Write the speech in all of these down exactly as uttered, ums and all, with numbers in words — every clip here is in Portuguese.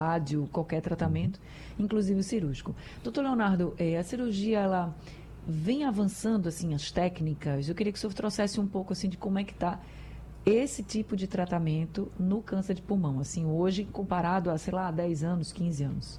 rádio, qualquer tratamento, inclusive o cirúrgico. Doutor Leonardo, é, a cirurgia, ela vem avançando, assim, as técnicas. Eu queria que o senhor trouxesse um pouco, assim, de como é que está esse tipo de tratamento no câncer de pulmão, assim, hoje, comparado a, sei lá, dez anos, quinze anos.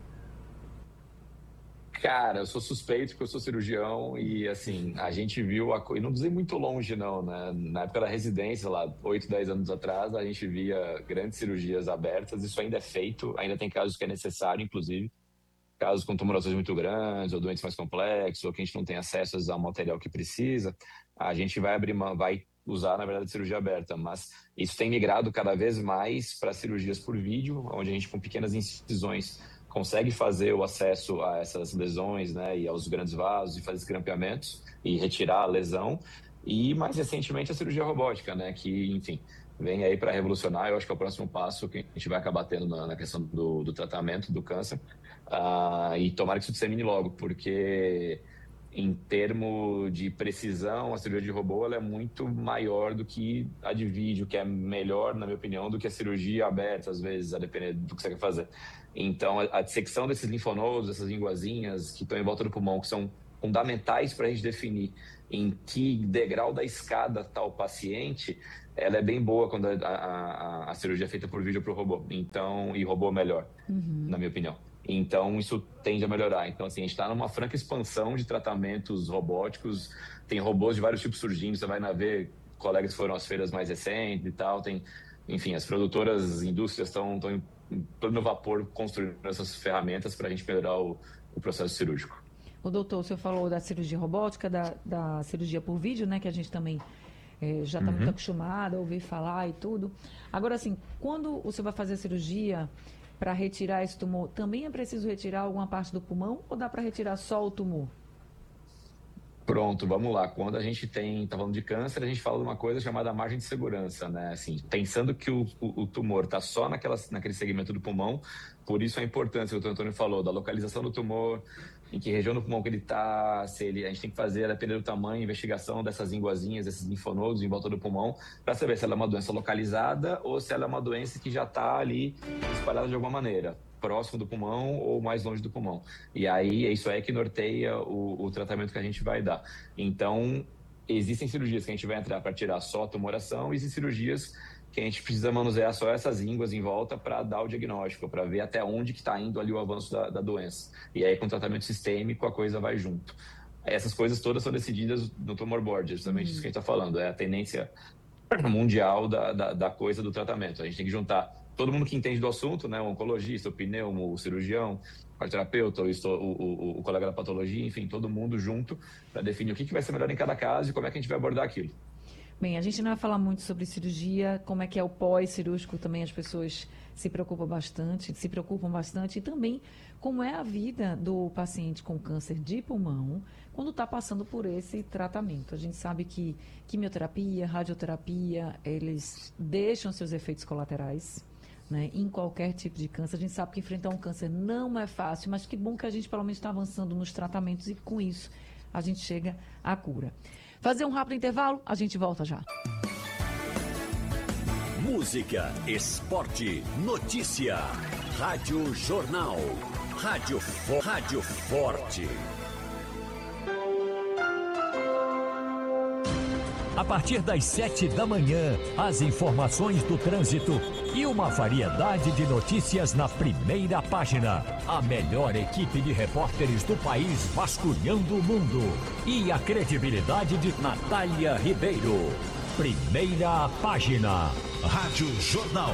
Cara, eu sou suspeito porque eu sou cirurgião e, assim, a gente viu a coisa, não precisa ir muito longe, não, né? Na época da residência, lá, oito, dez anos atrás, a gente via grandes cirurgias abertas, isso ainda é feito, ainda tem casos que é necessário, inclusive, casos com tumorações muito grandes ou doentes mais complexos, ou que a gente não tem acesso ao material que precisa, a gente vai abrir uma, vai usar, na verdade, cirurgia aberta, mas isso tem migrado cada vez mais para cirurgias por vídeo, onde a gente, com pequenas incisões, consegue fazer o acesso a essas lesões, né, e aos grandes vasos, e fazer escrampeamentos e retirar a lesão. E, mais recentemente, a cirurgia robótica, né, que, enfim, vem aí para revolucionar. Eu acho que é o próximo passo que a gente vai acabar tendo na, na questão do, do tratamento do câncer. Uh, e tomara que isso dissemine logo, porque em termos de precisão, a cirurgia de robô ela é muito maior do que a de vídeo, que é melhor, na minha opinião, do que a cirurgia aberta, às vezes, a depender do que você quer fazer. Então, a, a dissecção desses linfonodos, essas linguazinhas que estão em volta do pulmão, que são fundamentais para a gente definir em que degrau da escada está o paciente, ela é bem boa quando a, a, a cirurgia é feita por vídeo para o robô. Então, e robô melhor, uhum. na minha opinião. Então, isso tende a melhorar. Então, assim, a gente está numa franca expansão de tratamentos robóticos. Tem robôs de vários tipos surgindo. Você vai na ver, colegas que foram às feiras mais recentes e tal. Tem, enfim, as produtoras, as indústrias estão em pleno vapor construindo essas ferramentas para a gente melhorar o, o processo cirúrgico. O doutor, o senhor falou da cirurgia robótica, da, da cirurgia por vídeo, né, que a gente também é, já está uhum. muito acostumado a ouvir falar e tudo. Agora, assim, quando o senhor vai fazer a cirurgia para retirar esse tumor, também é preciso retirar alguma parte do pulmão ou dá para retirar só o tumor? Pronto, vamos lá. Quando a gente tem, tá falando de câncer, a gente fala de uma coisa chamada margem de segurança, né? Assim, pensando que o, o, o tumor está só naquela, naquele segmento do pulmão, por isso a importância que o doutor Antônio falou, da localização do tumor, em que região do pulmão que ele está, se ele, a gente tem que fazer, dependendo do tamanho, investigação dessas linguazinhas, desses linfonodos em volta do pulmão, para saber se ela é uma doença localizada ou se ela é uma doença que já está ali espalhada de alguma maneira, próximo do pulmão ou mais longe do pulmão. E aí, é isso aí que norteia o, o tratamento que a gente vai dar. Então, existem cirurgias que a gente vai entrar para tirar só a tumoração, e existem cirurgias que a gente precisa manusear só essas línguas em volta para dar o diagnóstico, para ver até onde que está indo ali o avanço da, da doença. E aí, com o tratamento sistêmico, a coisa vai junto. Essas coisas todas são decididas no tumor board, justamente uhum. isso que a gente está falando, é a tendência mundial da, da, da coisa do tratamento. A gente tem que juntar todo mundo que entende do assunto, né, o oncologista, o pneumo, o cirurgião, o radioterapeuta, o, o, o, o colega da patologia, enfim, todo mundo junto para definir o que, que vai ser melhor em cada caso e como é que a gente vai abordar aquilo. Bem, a gente não vai falar muito sobre cirurgia, como é que é o pós-cirúrgico também, as pessoas se preocupam bastante, se preocupam bastante, e também como é a vida do paciente com câncer de pulmão quando está passando por esse tratamento. A gente sabe que quimioterapia, radioterapia, eles deixam seus efeitos colaterais, né, em qualquer tipo de câncer. A gente sabe que enfrentar um câncer não é fácil, mas que bom que a gente pelo menos está avançando nos tratamentos e com isso a gente chega à cura. Fazer um rápido intervalo, a gente volta já. Música, esporte, notícia. Rádio Jornal. Rádio, Fo- Rádio Forte. A partir das sete da manhã, as informações do trânsito e uma variedade de notícias na primeira página. A melhor equipe de repórteres do país vasculhando o mundo. E a credibilidade de Natália Ribeiro. Primeira página. Rádio Jornal.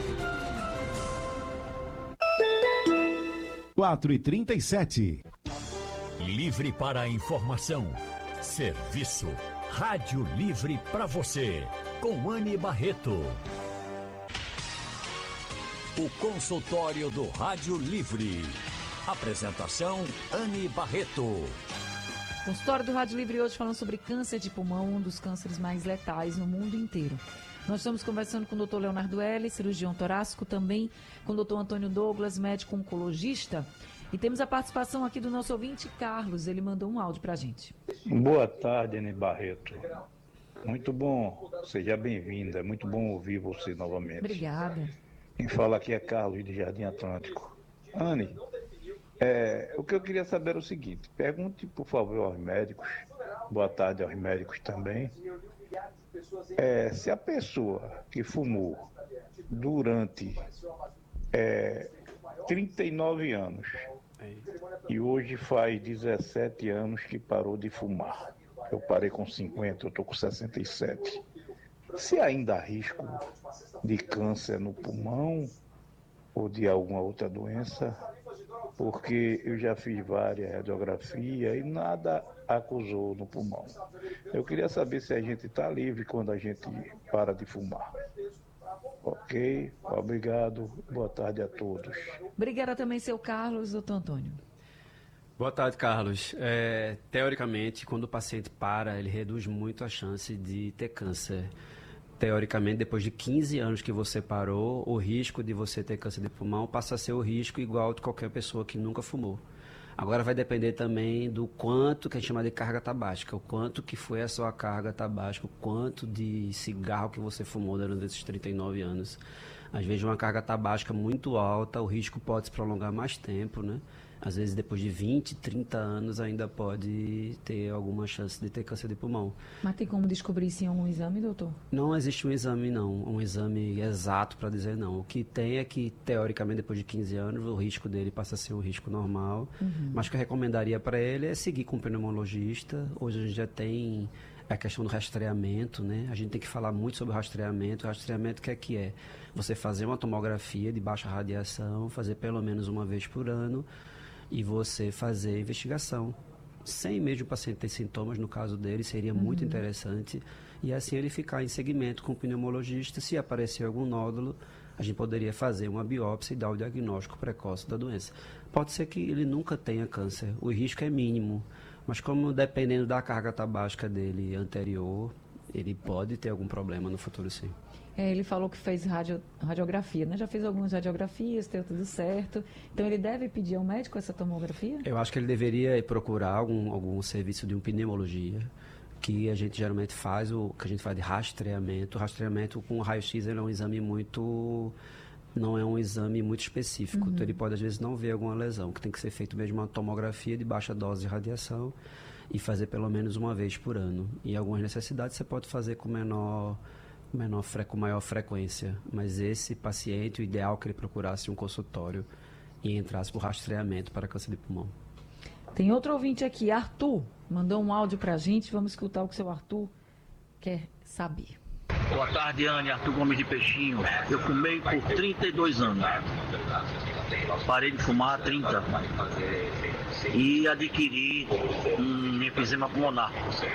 quatro e trinta e sete. Livre para a informação. Serviço. Rádio Livre para você, com Anne Barreto. O consultório do Rádio Livre. Apresentação, Anne Barreto. Consultório do Rádio Livre hoje falando sobre câncer de pulmão, um dos cânceres mais letais no mundo inteiro. Nós estamos conversando com o doutor Leonardo L., cirurgião torácico, também com o doutor Antônio Douglas, médico oncologista. E temos a participação aqui do nosso ouvinte, Carlos. Ele mandou um áudio para a gente. Boa tarde, Anne Barreto. Muito bom, seja bem-vinda. É muito bom ouvir você novamente. Obrigada. Quem fala aqui é Carlos, de Jardim Atlântico. Anne, é, o que eu queria saber é o seguinte: pergunte, por favor, aos médicos, boa tarde aos médicos também, é, se a pessoa que fumou durante é, trinta e nove anos e hoje faz dezessete anos que parou de fumar, eu parei com cinquenta, eu estou com sessenta e sete, se ainda há risco de câncer no pulmão ou de alguma outra doença, porque eu já fiz várias radiografias e nada acusou no pulmão. Eu queria saber se a gente está livre quando a gente para de fumar. Ok? Obrigado. Boa tarde a todos. Obrigada também, seu Carlos, doutor Antônio. Boa tarde, Carlos. É, teoricamente, quando o paciente para, ele reduz muito a chance de ter câncer. Teoricamente, depois de quinze anos que você parou, o risco de você ter câncer de pulmão passa a ser o risco igual de qualquer pessoa que nunca fumou. Agora vai depender também do quanto que a gente chama de carga tabágica, o quanto que foi a sua carga tabágica, o quanto de cigarro que você fumou durante esses trinta e nove anos. Às vezes uma carga tabágica muito alta, o risco pode se prolongar mais tempo, né? Às vezes depois de vinte, trinta anos ainda pode ter alguma chance de ter câncer de pulmão. Mas tem como descobrir isso em algum exame, doutor? Não existe um exame, não, um exame exato para dizer não. O que tem é que, teoricamente, depois de quinze anos, o risco dele passa a ser um risco normal. Uhum. Mas o que eu recomendaria para ele é seguir com o pneumologista. Hoje a gente já tem a questão do rastreamento, né? A gente tem que falar muito sobre o rastreamento. O rastreamento, o que é que é? Você fazer uma tomografia de baixa radiação, fazer pelo menos uma vez por ano, e você fazer a investigação. Sem mesmo o paciente ter sintomas, no caso dele, seria uhum. muito interessante. E assim ele ficar em segmento com o pneumologista. Se aparecer algum nódulo, a gente poderia fazer uma biópsia e dar o diagnóstico precoce da doença. Pode ser que ele nunca tenha câncer, o risco é mínimo. Mas como dependendo da carga tabágica dele anterior, ele pode ter algum problema no futuro, sim. É, ele falou que fez radio, radiografia, né? Já fez algumas radiografias, deu tudo certo. Então, ele deve pedir ao médico essa tomografia? Eu acho que ele deveria procurar algum, algum serviço de um pneumologia, que a gente geralmente faz, o que a gente faz de rastreamento. O rastreamento com raio-x é um exame muito... não é um exame muito específico. Uhum. Então, ele pode, às vezes, não ver alguma lesão, que tem que ser feito mesmo uma tomografia de baixa dose de radiação e fazer pelo menos uma vez por ano. E algumas necessidades você pode fazer com menor... Menor fre... com maior frequência, mas esse paciente, o ideal é que ele procurasse um consultório e entrasse por rastreamento para câncer de pulmão. Tem outro ouvinte aqui, Arthur, mandou um áudio para a gente, vamos escutar o que o seu Arthur quer saber. Boa tarde, Anne, Arthur Gomes de Peixinho. Eu fumei por trinta e dois anos, parei de fumar há trinta e adquiri um enfisema pulmonar.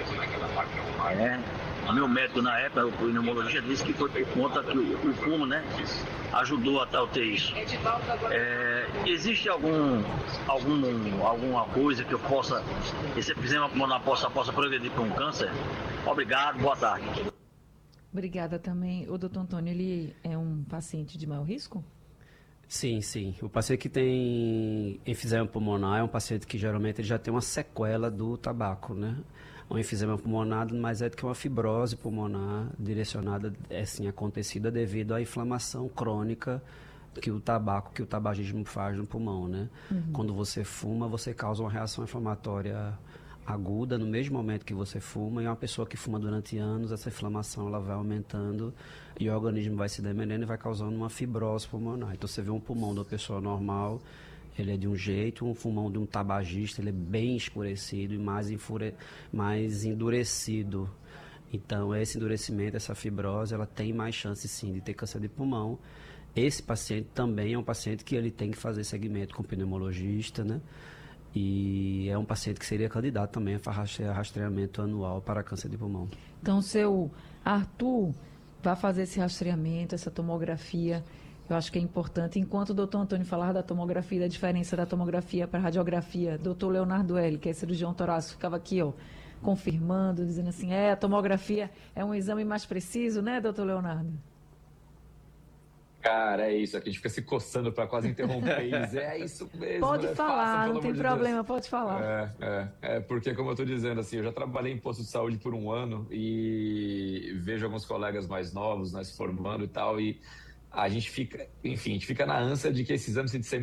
É. O meu médico na época, o pneumologista, disse que foi por conta que o, o fumo, né, ajudou a tal ter isso. É, existe algum, algum, alguma coisa que eu possa, esse enfisema pulmonar possa, possa progredir para um câncer? Obrigado, boa tarde. Obrigada também. O doutor Antônio, ele é um paciente de maior risco? Sim, sim. O paciente que tem enfisema pulmonar é um paciente que geralmente ele já tem uma sequela do tabaco, né? Um enfisema pulmonar, mas é que uma fibrose pulmonar direcionada, assim, acontecida devido à inflamação crônica que o tabaco, que o tabagismo faz no pulmão, né? Uhum. Quando você fuma, você causa uma reação inflamatória aguda no mesmo momento que você fuma, e uma pessoa que fuma durante anos, essa inflamação ela vai aumentando e o organismo vai se demendendo e vai causando uma fibrose pulmonar. Então você vê um pulmão de uma pessoa normal, ele é de um jeito, um pulmão de um tabagista, ele é bem escurecido e mais, enfure... mais endurecido. Então, esse endurecimento, essa fibrose, ela tem mais chance, sim, de ter câncer de pulmão. Esse paciente também é um paciente que ele tem que fazer segmento com o pneumologista, né? E é um paciente que seria candidato também a rastreamento anual para câncer de pulmão. Então, seu Arthur vai fazer esse rastreamento, essa tomografia. Eu acho que é importante. Enquanto o doutor Antônio falar da tomografia, da diferença da tomografia para a radiografia, doutor Leonardo L., que é cirurgião torácico, ficava aqui, ó, confirmando, dizendo assim, é, a tomografia é um exame mais preciso, né, doutor Leonardo? Cara, é isso. Aqui a gente fica se coçando para quase interromper e dizer, é isso mesmo. Pode né? falar, Faça, não tem de problema, Deus. pode falar. É, é, é, porque como eu estou dizendo, assim, eu já trabalhei em posto de saúde por um ano e vejo alguns colegas mais novos, né, se formando e tal, e a gente fica, enfim, a gente fica na ânsia de que esses exames de